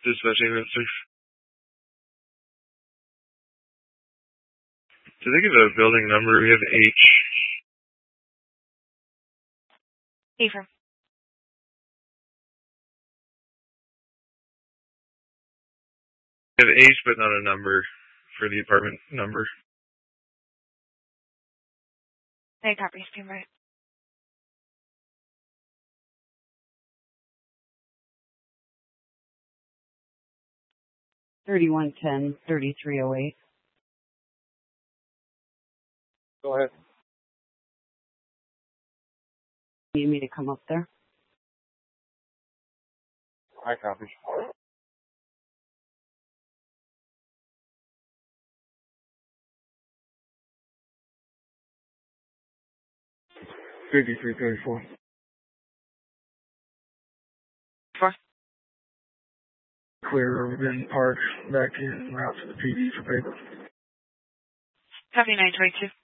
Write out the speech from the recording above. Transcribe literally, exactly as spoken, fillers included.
Dispatching at six. Do they give a building number? We have H. Affirm. We have H, but not a number for the apartment number. I copy. Stand by. thirty-one ten, thirty-three oh eight. Go ahead. You need me to come up there? I copy. fifty-three thirty-four. Four. Clear Riverbend Park, back in route to the P D for paper. Copy nine twenty-two.